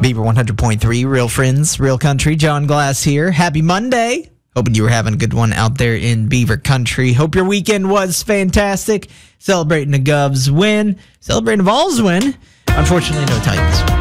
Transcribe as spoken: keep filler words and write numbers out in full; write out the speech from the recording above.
Beaver one hundred point three, real friends, real country. John Glass here. Happy Monday. Hoping you were having a good one out there in Beaver country. Hope your weekend was fantastic. Celebrating the Govs win. Celebrating the Vols win. Unfortunately, no Titans.